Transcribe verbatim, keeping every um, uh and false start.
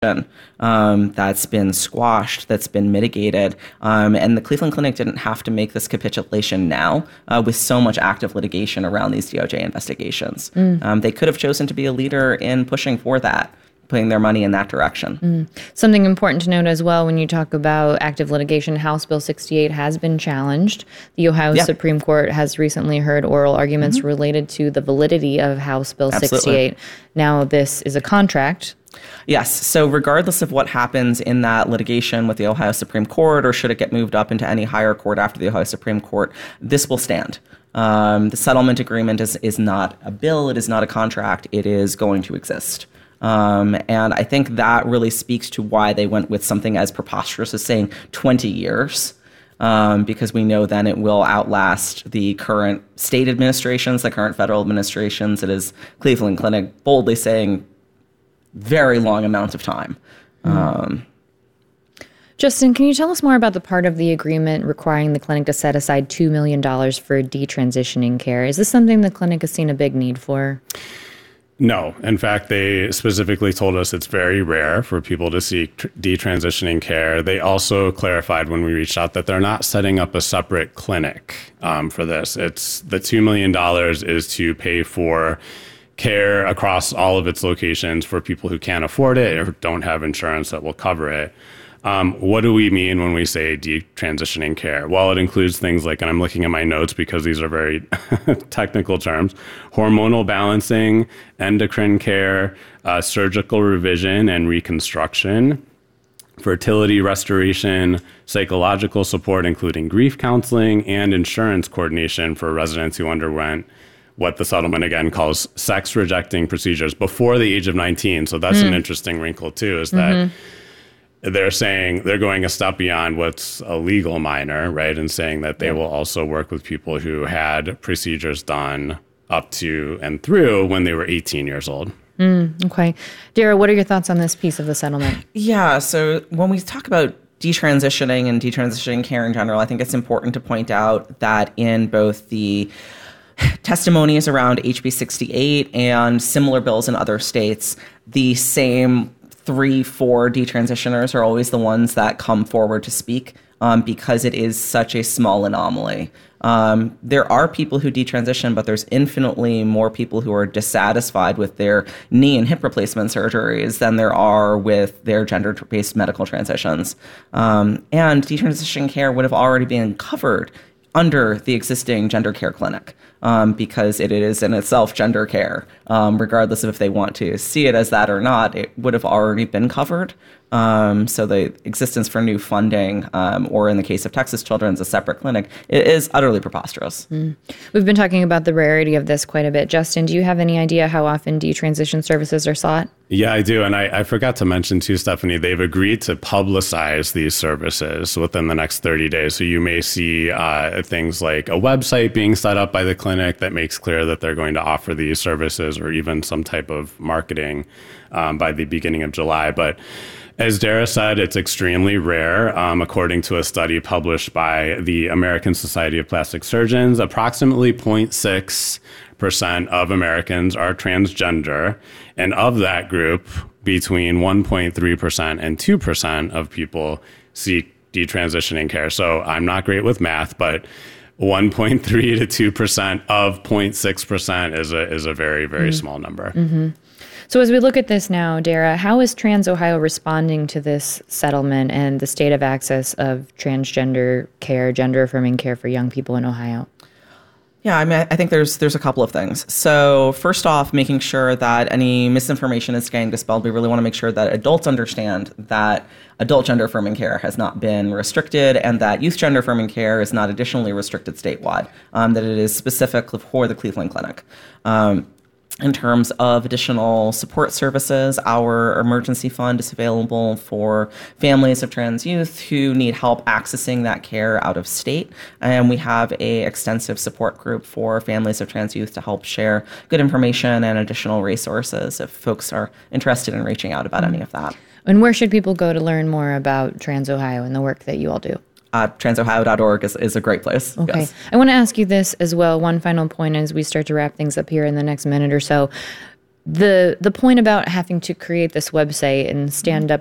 Um, that's been squashed, that's been mitigated. Um, and the Cleveland Clinic didn't have to make this capitulation now uh, with so much active litigation around these D O J investigations. Mm. Um, they could have chosen to be a leader in pushing for that, putting their money in that direction. Mm. Something important to note as well when you talk about active litigation, House Bill sixty-eight has been challenged. The Ohio yeah. Supreme Court has recently heard oral arguments mm-hmm. related to the validity of House Bill Absolutely. sixty-eight. Now, this is a contract. Yes. So regardless of what happens in that litigation with the Ohio Supreme Court, or should it get moved up into any higher court after the Ohio Supreme Court, this will stand. Um, the settlement agreement is, is not a bill. It is not a contract. It is going to exist. Um, and I think that really speaks to why they went with something as preposterous as saying twenty years. Um, because we know then it will outlast the current state administrations, the current federal administrations. It is Cleveland Clinic boldly saying very long amounts of time. Mm. Um, Justin, can you tell us more about the part of the agreement requiring the clinic to set aside two million dollars for detransitioning care? Is this something the clinic has seen a big need for? No. In fact, they specifically told us it's very rare for people to seek tr- detransitioning care. They also clarified when we reached out that they're not setting up a separate clinic um, for this. It's the two million dollars is to pay for care across all of its locations for people who can't afford it or don't have insurance that will cover it. Um, what do we mean when we say detransitioning care? Well, it includes things like, and I'm looking at my notes because these are very technical terms, hormonal balancing, endocrine care, uh, surgical revision and reconstruction, fertility restoration, psychological support, including grief counseling, and insurance coordination for residents who underwent what the settlement, again, calls sex-rejecting procedures before the age of nineteen. So that's mm. an interesting wrinkle, too, is that mm-hmm. they're saying they're going a step beyond what's a legal minor, right, and saying that they yeah. will also work with people who had procedures done up to and through when they were eighteen years old. Mm, okay. Dara, what are your thoughts on this piece of the settlement? Yeah, so when we talk about detransitioning and detransitioning care in general, I think it's important to point out that in both the testimonies around H B sixty-eight and similar bills in other states, the same three, four detransitioners are always the ones that come forward to speak um, because it is such a small anomaly. Um, there are people who detransition, but there's infinitely more people who are dissatisfied with their knee and hip replacement surgeries than there are with their gender-based medical transitions. Um, and detransition care would have already been covered under the existing gender care clinic. Um, because it is in itself gender care, um, regardless of if they want to see it as that or not, it would have already been covered. Um, so the existence for new funding, um, or in the case of Texas Children's, a separate clinic, it is utterly preposterous. Mm. We've been talking about the rarity of this quite a bit. Justin, do you have any idea how often detransition services are sought? Yeah, I do. And I, I forgot to mention too, Stephanie, they've agreed to publicize these services within the next thirty days. So you may see uh, things like a website being set up by the clinic that makes clear that they're going to offer these services, or even some type of marketing um, by the beginning of July. But as Dara said, it's extremely rare. Um, according to a study published by the American Society of Plastic Surgeons, approximately zero point six percent of Americans are transgender. And of that group, between one point three percent and two percent of people seek detransitioning care. So I'm not great with math, but one point three to two percent of zero point six percent is a is a very, very mm. small number. Mm-hmm. So as we look at this now, Dara, how is Trans Ohio responding to this settlement and the state of access of transgender care, gender affirming care for young people in Ohio? Yeah, I mean, I think there's there's a couple of things. So first off, making sure that any misinformation is getting dispelled. We really want to make sure that adults understand that adult gender affirming care has not been restricted, and that youth gender affirming care is not additionally restricted statewide, um, that it is specific for the Cleveland Clinic. Um, In terms of additional support services, our emergency fund is available for families of trans youth who need help accessing that care out of state. And we have a extensive support group for families of trans youth to help share good information and additional resources if folks are interested in reaching out about any of that. And where should people go to learn more about Trans Ohio and the work that you all do? Uh, trans ohio dot org is, is a great place. Okay. Yes. I want to ask you this as well. One final point as we start to wrap things up here in the next minute or so. the the point about having to create this website and stand up